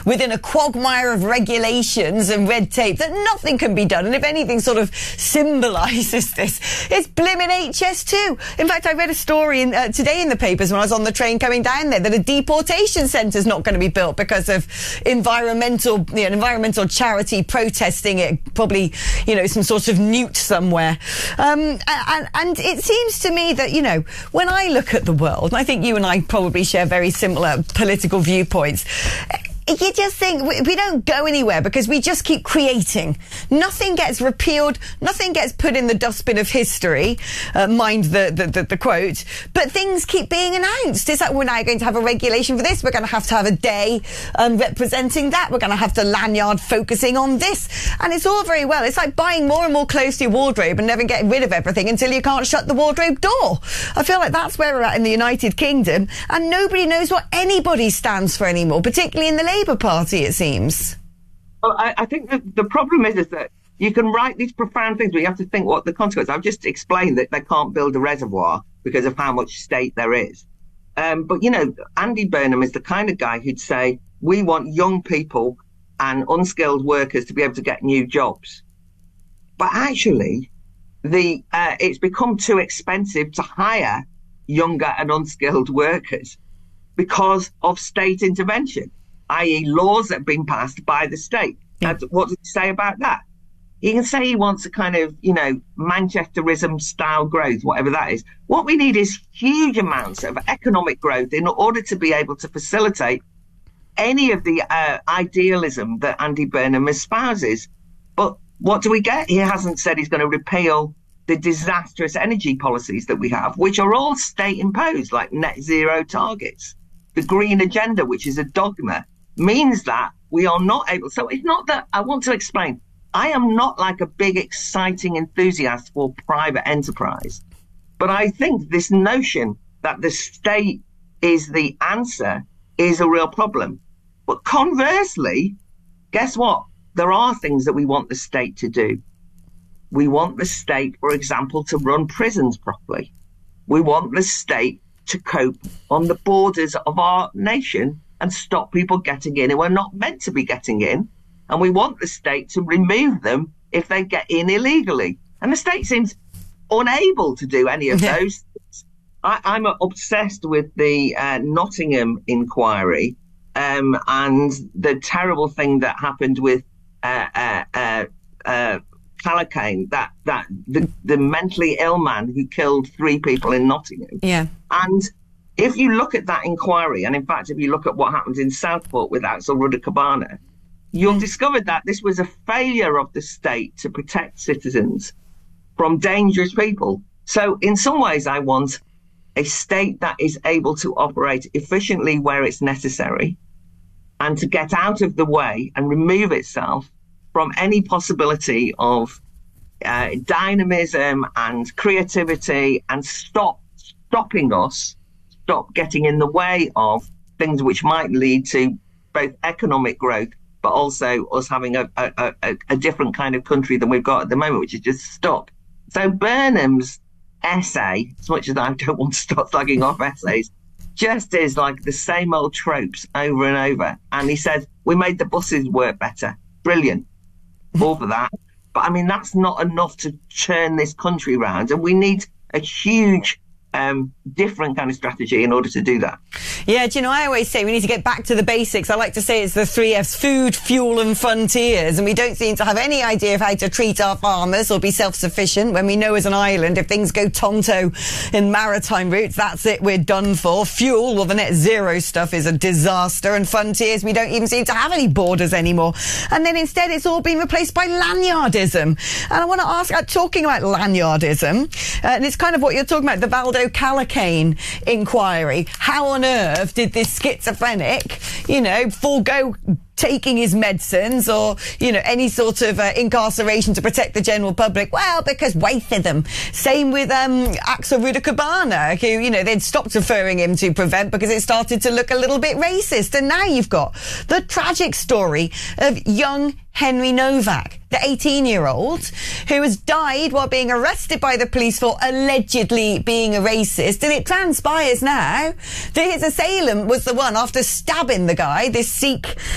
within a quagmire of regulations and red tape that nothing can be done. And if anything sort of symbolises this, it's blimmin' HS2. In fact, I read a story today in the papers when I was on the train coming down there that a deportation centre's not going to be built because of environmental charity protesting it, probably, some sort of newt somewhere. And it seems to me that, when I look at the world, and I think you and I probably share very similar political viewpoints, you just think we don't go anywhere because we just keep creating. Nothing gets repealed, nothing gets put in the dustbin of history, mind the quote, but things keep being announced. It's like, we're now going to have a regulation for this, we're going to have a day representing that, we're going to have the lanyard focusing on this. And it's all very well. It's like buying more and more clothes to your wardrobe and never getting rid of everything until you can't shut the wardrobe door. I feel like that's where we're at in the United Kingdom, and nobody knows what anybody stands for anymore, particularly in the Labour Party, it seems. Well, I think that the problem is that you can write these profound things, but you have to think what the consequence. I've just explained that they can't build a reservoir because of how much state there is. But, Andy Burnham is the kind of guy who'd say, we want young people and unskilled workers to be able to get new jobs. But actually, it's become too expensive to hire younger and unskilled workers because of state intervention, i.e. laws that have been passed by the state. Now, what does he say about that? He can say he wants a kind of, Manchesterism style growth, whatever that is. What we need is huge amounts of economic growth in order to be able to facilitate any of the idealism that Andy Burnham espouses. But what do we get? He hasn't said he's going to repeal the disastrous energy policies that we have, which are all state imposed, like net zero targets. The green agenda, which is a dogma, means that we are not able. So it's not that I want to explain. I am not like a big, exciting enthusiast for private enterprise. But I think this notion that the state is the answer is a real problem. But conversely, guess what? There are things that we want the state to do. We want the state, for example, to run prisons properly. We want the state to cope on the borders of our nation and stop people getting in who are not meant to be getting in. And we want the state to remove them if they get in illegally. And the state seems unable to do any of those things. I'm obsessed with the Nottingham inquiry and the terrible thing that happened with Callaghan, that the mentally ill man who killed 3 people in Nottingham. Yeah. And if you look at that inquiry, and in fact, if you look at what happened in Southport with Axel Rudder-Cabana, you'll discover that this was a failure of the state to protect citizens from dangerous people. So in some ways, I want a state that is able to operate efficiently where it's necessary and to get out of the way and remove itself from any possibility of dynamism and creativity, and stop getting in the way of things which might lead to both economic growth, but also us having a different kind of country than we've got at the moment, which is just stuck. So Burnham's essay, as much as I don't want to start slugging off essays, just is like the same old tropes over and over. And he said, we made the buses work better. Brilliant. All for that. But I mean, that's not enough to turn this country round. And we need a huge different kind of strategy in order to do that. Yeah, do you know, I always say we need to get back to the basics. I like to say it's the 3 F's: food, fuel and frontiers. And we don't seem to have any idea of how to treat our farmers or be self-sufficient when we know as an island, if things go tonto in maritime routes, that's it, we're done for. Fuel, well, the net zero stuff is a disaster. And frontiers, we don't even seem to have any borders anymore. And then instead it's all been replaced by lanyardism. And I want to ask, talking about lanyardism, and it's kind of what you're talking about, the Valdo Callaghan inquiry. How on earth did this schizophrenic, forego taking his medicines or, any sort of incarceration to protect the general public? Well, because racism. Same with Axel Rudder-Cabana, who, they'd stopped referring him to Prevent because it started to look a little bit racist. And now you've got the tragic story of young Henry Novak, the 18-year-old, who has died while being arrested by the police for allegedly being a racist. And it transpires now that his assailant was the one, after stabbing the guy, this Sikh